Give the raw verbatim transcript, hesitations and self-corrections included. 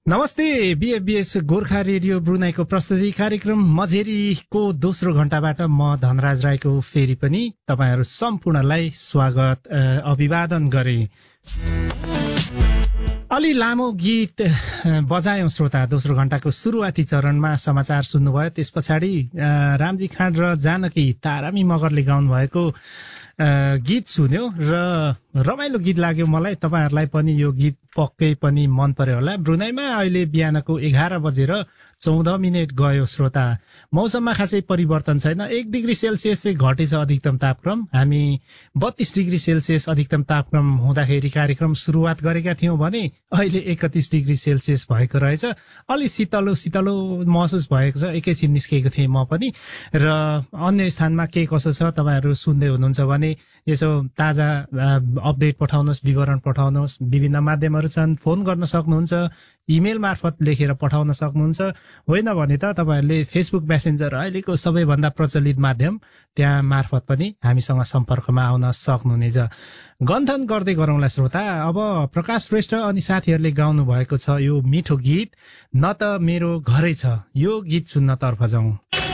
नमस्ते बीएफबीएस गोर्खा रेडियो ब्रुनाईको प्रस्तुति कार्यक्रम मझेरीको दोस्रो घण्टाबाट म धनराज राईको फेरि पनि तपाईहरु सम्पूर्णलाई स्वागत अभिवादन गरे। अलि लामो गीत बजायौं श्रोता। दोस्रो घण्टाको सुरुवाती चरणमा समाचार सुन्नुभयो, त्यस पछाडि रामजी खाँड र जानकी तारामी मगरले गाउनु भएको गीत सुन्यो र रमाइलो गीत लाग्यो मलाई। तपाईहरुलाई पनि यो गीत पक्कै पनि मन पर्यो होला। ब्रुनाईमा अहिले बिहानको एघार बजेर चौध मिनेट गयो श्रोता। मौसममा खासै परिवर्तन छैन। एक डिग्री सेल्सियस चाहिँ घटेछ अधिकतम तापक्रम। हामी बत्तीस डिग्री सेल्सियस अधिकतम तापक्रम हुँदाखेरि कार्यक्रम सुरुवात गरेका थियौं भने अहिले एकतीस डिग्री सेल्सियस भएको रहेछ। अलि शीतलो शीतलो महसुस भएको छ। एकैछिन निस्केको थिएँ म पनि। र अन्य स्थानमा के कसो छ तपाईहरु सुन्दै हुनुहुन्छ भने यसो ताजा अपडेट पठाउनुहोस्, विवरण पठाउनुहोस्। विभिन्न माध्यमहरु छन्, फोन गर्न सक्नुहुन्छ, इमेल मार्फत लेखेर पठाउन सक्नुहुन्छ। होइन भने त तपाईहरुले फेसबुक मेसेन्जर अहिलेको सबैभन्दा प्रचलित माध्यम, त्यहाँ मार्फत पनि हामीसँग सम्पर्कमा आउन सक्नुहुनेछ। गन्थन गर्दै गरौँला श्रोता। अब प्रकाश श्रेष्ठ अनि साथीहरुले गाउनु भएको छ यो मिठो गीत न त मेरो घरै छ। यो गीत सुन्न तर्फ जाउँ।